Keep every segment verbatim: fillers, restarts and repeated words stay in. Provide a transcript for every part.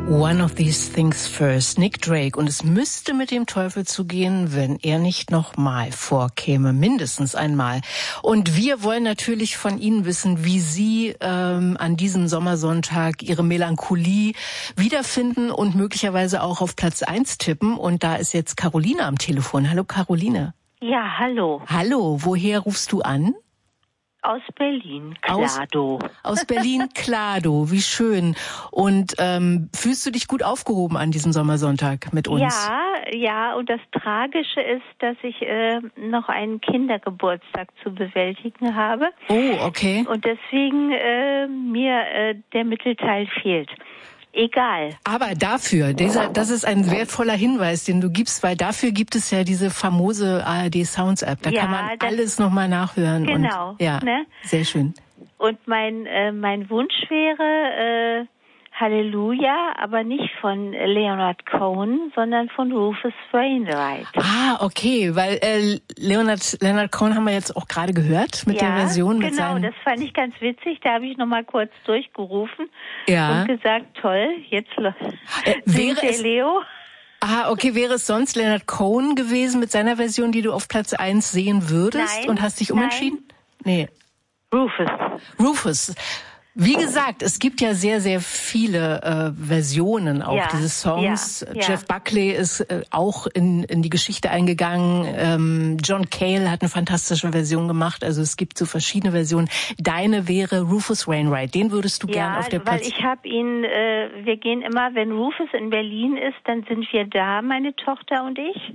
One of these things first, Nick Drake. Und es müsste mit dem Teufel zugehen, wenn er nicht nochmal vorkäme, mindestens einmal. Und wir wollen natürlich von Ihnen wissen, wie Sie ähm, an diesem Sommersonntag Ihre Melancholie wiederfinden und möglicherweise auch auf Platz eins tippen. Und da ist jetzt Caroline am Telefon. Hallo Caroline. Ja, hallo. Hallo, woher rufst du an? Aus Berlin, Klado. Aus, aus Berlin, Klado, wie schön. Und ähm, fühlst du dich gut aufgehoben an diesem Sommersonntag mit uns? Ja, ja, und das Tragische ist, dass ich äh, noch einen Kindergeburtstag zu bewältigen habe. Oh, okay. Und deswegen äh, mir äh, der Mittelteil fehlt. Egal. Aber dafür, dieser, das ist ein wertvoller Hinweis, den du gibst, weil dafür gibt es ja diese famose A R D Sounds App. Da ja, kann man alles nochmal nachhören. Genau. Und, ja, ne? Sehr schön. Und mein, äh, mein Wunsch wäre, äh, Halleluja, aber nicht von Leonard Cohen, sondern von Rufus Wainwright. Ah, okay, weil äh, Leonard, Leonard Cohen haben wir jetzt auch gerade gehört mit ja, der Version. Mit genau, seinen... das fand ich ganz witzig. Da habe ich nochmal kurz durchgerufen ja. und gesagt, toll, jetzt äh, wäre der es... Leo. Ah, okay, wäre es sonst Leonard Cohen gewesen mit seiner Version, die du auf Platz eins sehen würdest? Nein, und hast dich umentschieden? Nein. Nee. Rufus. Rufus. Wie gesagt, es gibt ja sehr, sehr viele äh, Versionen auch ja, dieses Songs. Ja, Jeff ja. Buckley ist äh, auch in, in die Geschichte eingegangen. Ähm, John Cale hat eine fantastische Version gemacht. Also es gibt so verschiedene Versionen. Deine wäre Rufus Wainwright. Den würdest du ja, gern auf der Platz... weil ich habe ihn, äh, wir gehen immer, wenn Rufus in Berlin ist, dann sind wir da, meine Tochter und ich.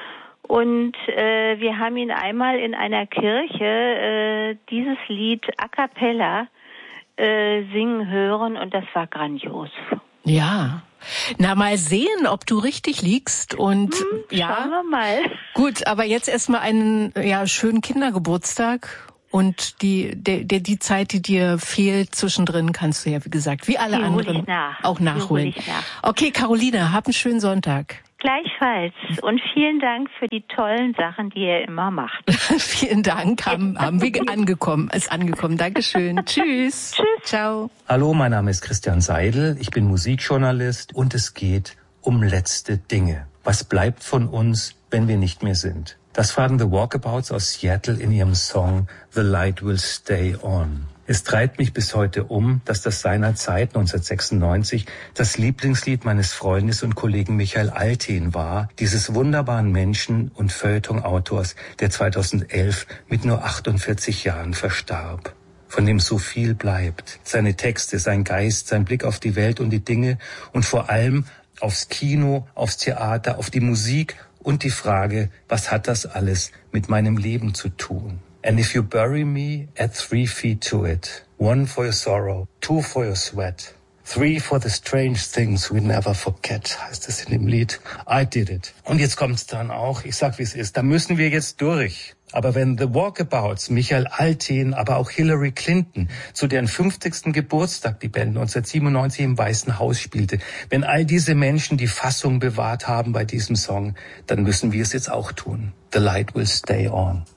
Und äh, wir haben ihn einmal in einer Kirche, äh, dieses Lied a cappella, Äh, singen hören und das war grandios. Ja, na mal sehen, ob du richtig liegst und hm, ja. Schauen wir mal. Gut, aber jetzt erstmal einen ja schönen Kindergeburtstag und die der, der die Zeit, die dir fehlt zwischendrin, kannst du ja wie gesagt wie alle die anderen ich nach. auch nachholen. Die hol ich nach. Okay, Caroline, hab einen schönen Sonntag. Gleichfalls und vielen Dank für die tollen Sachen, die ihr immer macht. Vielen Dank, haben, haben wir angekommen, ist angekommen. Dankeschön. Tschüss. Tschüss. Ciao. Hallo, mein Name ist Christian Seidel, ich bin Musikjournalist und es geht um letzte Dinge. Was bleibt von uns, wenn wir nicht mehr sind? Das fragen The Walkabouts aus Seattle in ihrem Song The Light Will Stay On. Es treibt mich bis heute um, dass das seinerzeit neunzehnhundertsechsundneunzig das Lieblingslied meines Freundes und Kollegen Michael Alten war, dieses wunderbaren Menschen und Feuilleton-Autors, der zweitausendelf mit nur achtundvierzig Jahren verstarb. Von dem so viel bleibt. Seine Texte, sein Geist, sein Blick auf die Welt und die Dinge und vor allem aufs Kino, aufs Theater, auf die Musik und die Frage, was hat das alles mit meinem Leben zu tun? And if you bury me, add three feet to it. One for your sorrow, two for your sweat. Three for the strange things we never forget, heißt es in dem Lied. I did it. Und jetzt kommt's dann auch, ich sag wie es ist, da müssen wir jetzt durch. Aber wenn The Walkabouts, Michael Alten, aber auch Hillary Clinton, zu deren fünfzigsten Geburtstag die Band neunzehnhundertsiebenundneunzig im Weißen Haus spielte, wenn all diese Menschen die Fassung bewahrt haben bei diesem Song, dann müssen wir es jetzt auch tun. The light will stay on.